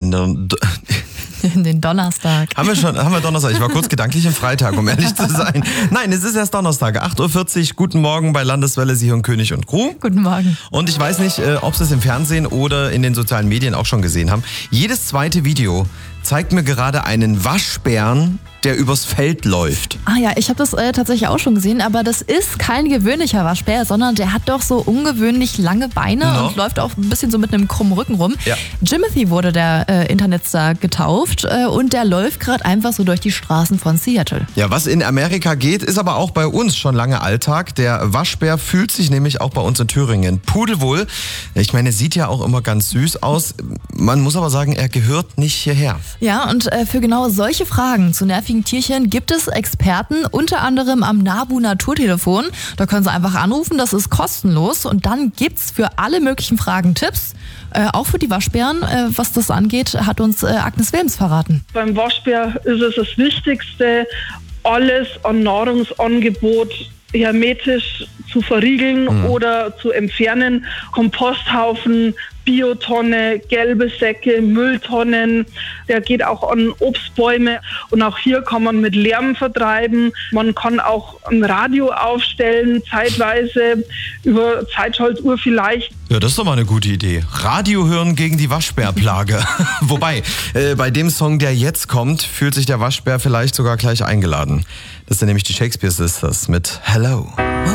Den Donnerstag. Haben wir Donnerstag. Ich war kurz gedanklich im Freitag, um ehrlich zu sein. Nein, es ist erst Donnerstag, 8.40 Uhr. Guten Morgen bei Landeswelle, Sie hören König und Crew. Guten Morgen. Und ich weiß nicht, ob Sie es im Fernsehen oder in den sozialen Medien auch schon gesehen haben. Jedes zweite Video zeigt mir gerade einen Waschbären, der übers Feld läuft. Ah ja, ich habe das tatsächlich auch schon gesehen, aber das ist kein gewöhnlicher Waschbär, sondern der hat doch so ungewöhnlich lange Beine und läuft auch ein bisschen so mit einem krummen Rücken rum. Ja. Jimothy wurde der Internetstar getauft und der läuft gerade einfach so durch die Straßen von Seattle. Ja, was in Amerika geht, ist aber auch bei uns schon lange Alltag. Der Waschbär fühlt sich nämlich auch bei uns in Thüringen pudelwohl. Ich meine, er sieht ja auch immer ganz süß aus. Man muss aber sagen, er gehört nicht hierher. Ja, und für genau solche Fragen zu nervigen Tierchen gibt es Experten, unter anderem am NABU Naturtelefon. Da können Sie einfach anrufen, das ist kostenlos. Und dann gibt's für alle möglichen Fragen Tipps, auch für die Waschbären. Was das angeht, hat uns Agnes Wilms verraten. Beim Waschbär ist es das Wichtigste, alles an Nahrungsangebot hermetisch zu verriegeln oder zu entfernen. Komposthaufen, Biotonne, gelbe Säcke, Mülltonnen. Der geht auch an Obstbäume. Und auch hier kann man mit Lärm vertreiben. Man kann auch ein Radio aufstellen, zeitweise über Zeitschaltuhr vielleicht. Ja, das ist doch mal eine gute Idee. Radio hören gegen die Waschbärplage. Wobei, bei dem Song, der jetzt kommt, fühlt sich der Waschbär vielleicht sogar gleich eingeladen. Das sind nämlich die Shakespeare Sisters mit Hello.